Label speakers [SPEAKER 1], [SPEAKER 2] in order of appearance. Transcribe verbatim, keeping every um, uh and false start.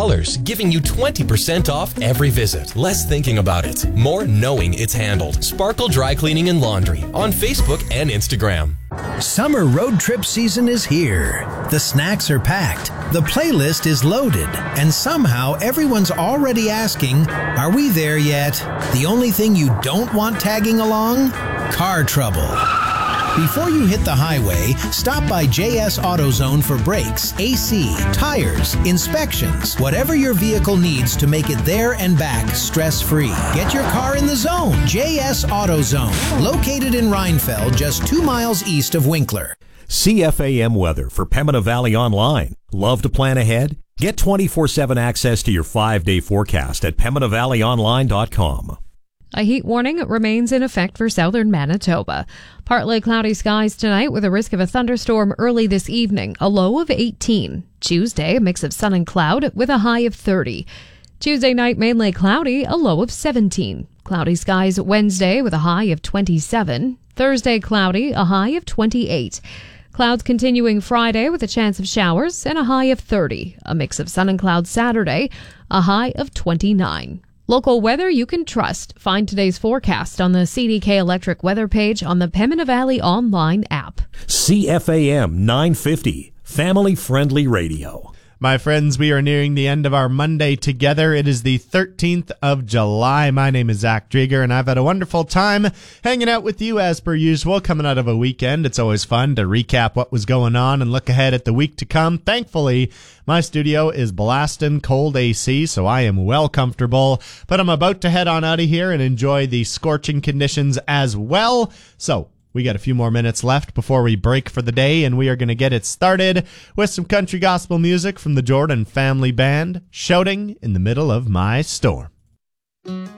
[SPEAKER 1] colors, giving you twenty percent off every visit. Less thinking about it, more knowing it's handled. Sparkle Dry Cleaning and Laundry on Facebook and Instagram.
[SPEAKER 2] Summer road trip season is here. The snacks are packed, the playlist is loaded, and somehow everyone's already asking, are we there yet? The only thing you don't want tagging along? Car trouble. Before you hit the highway, stop by J S AutoZone for brakes, A C, tires, inspections, whatever your vehicle needs to make it there and back stress-free. Get your car in the zone. J S AutoZone, located in Rhinefeld, just two miles east of Winkler.
[SPEAKER 3] C F A M weather for Pembina Valley Online. Love to plan ahead? Get twenty-four seven access to your five-day forecast at pembina valley online dot com.
[SPEAKER 4] A heat warning remains in effect for southern Manitoba. Partly cloudy skies tonight with a risk of a thunderstorm early this evening, a low of eighteen. Tuesday, a mix of sun and cloud with a high of thirty. Tuesday night, mainly cloudy, a low of seventeen. Cloudy skies Wednesday with a high of twenty-seven. Thursday, cloudy, a high of twenty-eight. Clouds continuing Friday with a chance of showers and a high of thirty. A mix of sun and clouds Saturday, a high of twenty-nine. Local weather you can trust. Find today's forecast on the C D K Electric weather page on the Pembina Valley Online app.
[SPEAKER 3] C F A M nine fifty, family-friendly radio.
[SPEAKER 5] My friends, we are nearing the end of our Monday together. It is the thirteenth of July. My name is Zach Drieger, and I've had a wonderful time hanging out with you as per usual. Coming out of a weekend, it's always fun to recap what was going on and look ahead at the week to come. Thankfully, my studio is blasting cold A C, so I am well comfortable. But I'm about to head on out of here and enjoy the scorching conditions as well. So we got a few more minutes left before we break for the day, and we are going to get it started with some country gospel music from the Jordan Family Band, Shouting in the Middle of My Storm.